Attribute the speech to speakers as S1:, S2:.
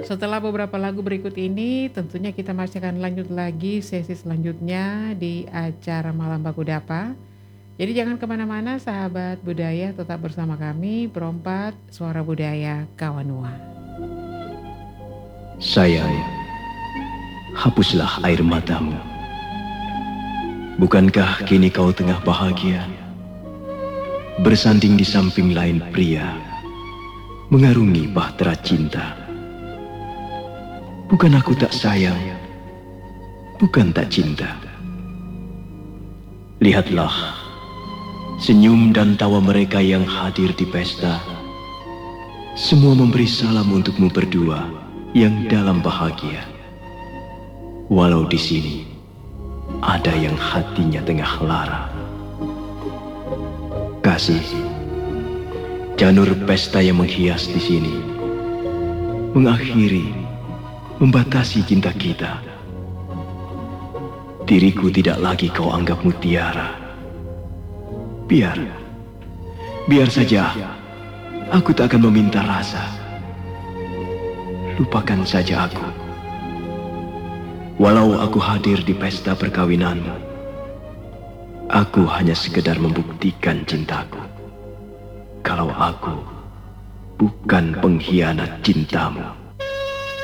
S1: Setelah beberapa lagu berikut ini, tentunya kita masih akan lanjut lagi sesi selanjutnya di acara Malam Baku Dapa. Jadi jangan kemana-mana sahabat budaya, tetap bersama kami berempat Suara Budaya Kawanua.
S2: Sayang, hapuslah air matamu. Bukankah kini kau tengah bahagia, bersanding di samping lain pria, mengarungi bahtera cinta? Bukan aku tak sayang, bukan tak cinta. Lihatlah senyum dan tawa mereka yang hadir di pesta. Semua memberi salam untukmu berdua yang dalam bahagia. Walau di sini ada yang hatinya tengah lara. Kasih, janur pesta yang menghias di sini mengakhiri, membatasi cinta kita. Diriku tidak lagi kau anggap mutiara. Biar saja aku tak akan meminta rasa. Lupakan saja aku. Walau aku hadir di pesta perkawinanmu, aku hanya sekedar membuktikan cintaku. Kalau aku bukan pengkhianat cintamu.